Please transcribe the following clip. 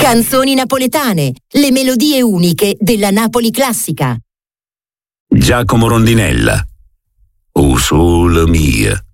Canzoni napoletane, le melodie uniche della Napoli classica. Giacomo Rondinella. O sole mia,